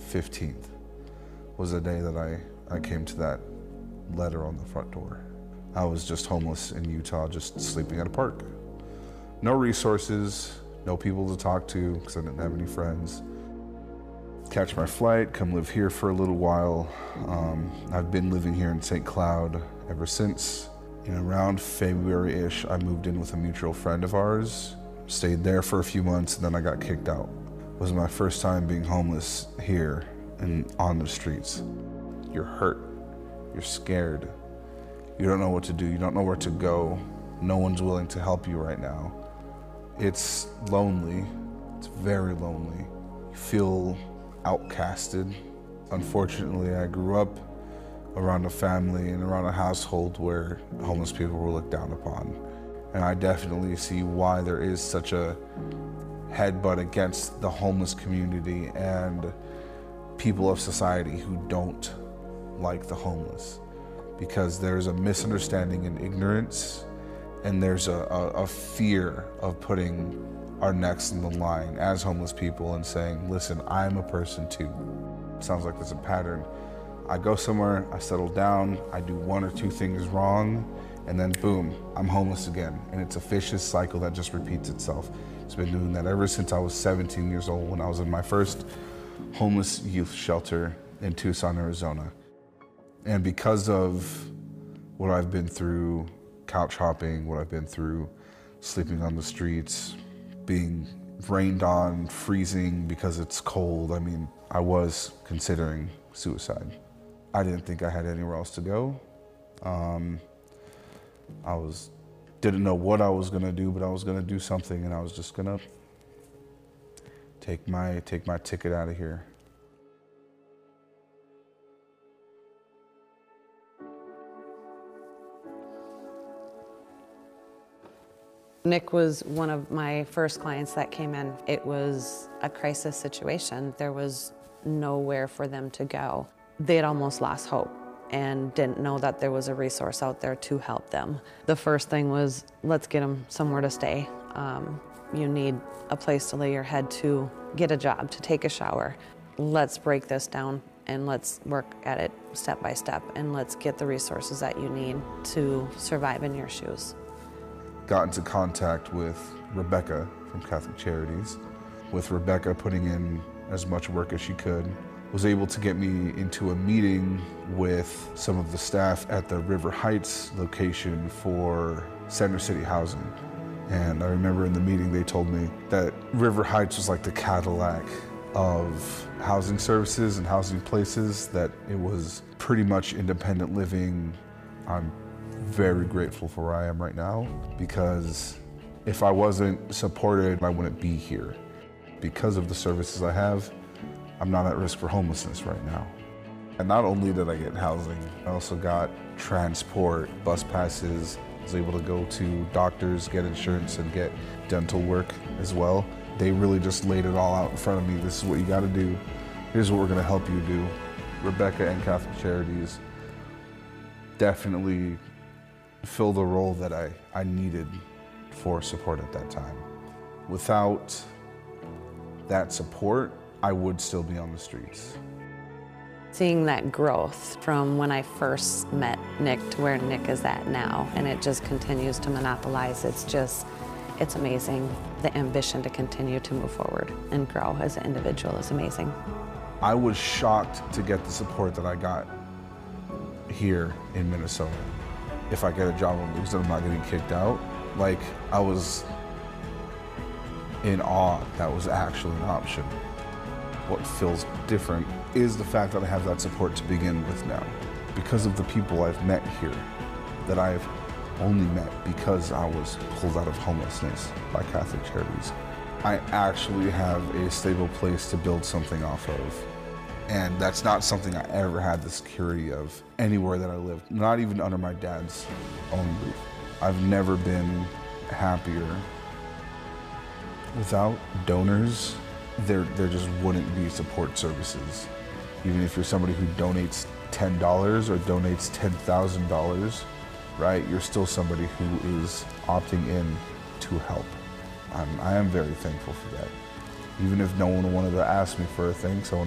15th was the day that I came to that letter on the front door. I was just homeless in Utah, just sleeping at a park. No resources, no people to talk to because I didn't have any friends. Catch my flight, come live here for a little while. I've been living here in St. Cloud ever since. Around February-ish, I moved in with a mutual friend of ours, stayed there for a few months, and then I got kicked out. It was my first time being homeless here and on the streets. You're hurt, you're scared. You don't know what to do, you don't know where to go. No one's willing to help you right now. It's lonely, it's very lonely. You feel outcasted. Unfortunately, I grew up around a family and around a household where homeless people were looked down upon. And I definitely see why there is such a headbutt against the homeless community and people of society who don't like the homeless. Because there's a misunderstanding and ignorance, and there's a fear of putting our necks in the line as homeless people and saying, listen, I'm a person too. It sounds like there's a pattern. I go somewhere, I settle down, I do one or two things wrong, and then boom, I'm homeless again. And it's a vicious cycle that just repeats itself. It's been doing that ever since I was 17 years old when I was in my first homeless youth shelter in Tucson, Arizona. And because of what I've been through, couch hopping, what I've been through, sleeping on the streets, being rained on, freezing because it's cold, I mean, I was considering suicide. I didn't think I had anywhere else to go. Didn't know what I was gonna do, but I was gonna do something, and I was just gonna take my ticket out of here. Nick was one of my first clients that came in. It was a crisis situation. There was nowhere for them to go. They had almost lost hope and didn't know that there was a resource out there to help them. The first thing was, let's get them somewhere to stay. You need a place to lay your head, to get a job, to take a shower. Let's break this down and let's work at it step by step, and let's get the resources that you need to survive in your shoes. Got into contact with Rebecca from Catholic Charities. With Rebecca putting in as much work as she could, was able to get me into a meeting with some of the staff at the River Heights location for Center City Housing. And I remember in the meeting they told me that River Heights was like the Cadillac of housing services and housing places, that it was pretty much independent living. I'm very grateful for where I am right now, because if I wasn't supported, I wouldn't be here. Because of the services I have, I'm not at risk for homelessness right now. And not only did I get housing, I also got transport, bus passes. I was able to go to doctors, get insurance, and get dental work as well. They really just laid it all out in front of me. This is what you gotta do. Here's what we're gonna help you do. Rebecca and Catholic Charities definitely fill the role that I needed for support at that time. Without that support, I would still be on the streets. Seeing that growth from when I first met Nick to where Nick is at now, and it just continues to monopolize, it's amazing. The ambition to continue to move forward and grow as an individual is amazing. I was shocked to get the support that I got here in Minnesota. If I get a job because I'm not getting kicked out, like, I was in awe that was actually an option. What feels different is the fact that I have that support to begin with now. Because of the people I've met here, that I've only met because I was pulled out of homelessness by Catholic Charities. I actually have a stable place to build something off of. And that's not something I ever had the security of anywhere that I lived, not even under my dad's own roof. I've never been happier. Without donors, there just wouldn't be support services. Even if you're somebody who donates $10 or donates $10,000, right? You're still somebody who is opting in to help. I am very thankful for that. Even if no one wanted to ask me for a thing, someone